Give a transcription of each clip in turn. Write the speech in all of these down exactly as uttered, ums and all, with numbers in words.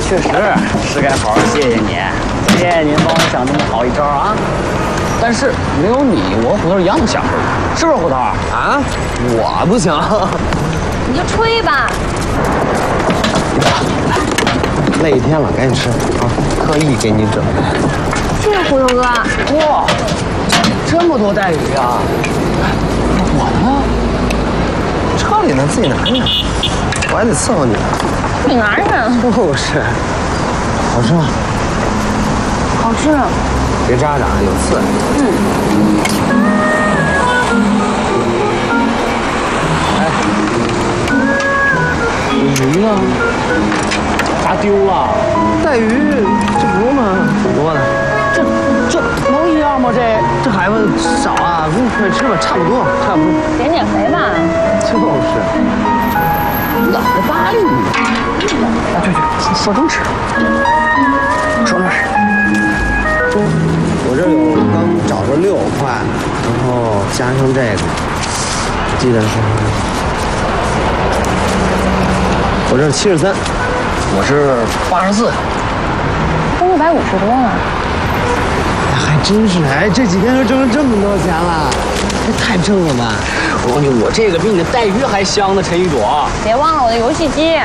确实是该好好谢谢你，谢谢您帮我想这么好一招啊！但是没有你，我和胡头一样想不出来，是不是胡头啊？ 我不行， 你就吹吧。 累一天了，赶紧吃啊！特意给你整的。 谢谢胡头哥。 哇，这么多带鱼啊！我呢？ 车里呢，自己拿着。我还得伺候你呢。 你拿着呢。 就是，好吃吗？ 好吃。 别扎着啊，有刺。 嗯。 哎，鱼呢？咋丢了？ 带鱼这不是吗？挺多的。 这这能一样吗？这这孩子少啊，快吃吧，差不多，差不多。 减减肥吧。 就是。 懒得搭理你。啊，去去，说正吃。说正吃。 我这有刚找着六块，然后加上这个，记得是，我这是七十三， 我是八十四， 都一百五十多呢。 还真是，哎，这几天就挣了这么多钱了，这太挣了吧！ 我告诉你，我这个比你的带鱼还香呢，陈玉朵。 别忘了我的游戏机。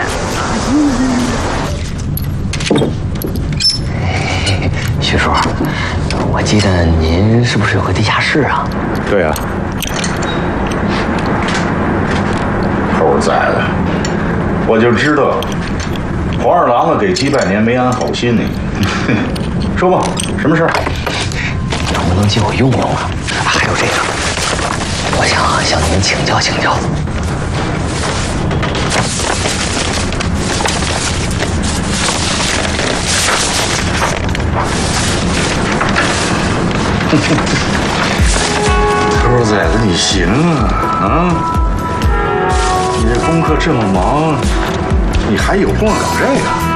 徐叔，我记得您是不是有个地下室啊？ 对呀、啊，猴崽子，我就知道黄二郎子给鸡拜年没安好心呢。说吧，什么事儿？ 能不能借我用用啊？还有这个，我想向您请教请教。 猴崽子，你行啊啊！你这功课这么忙，你还有空搞这个？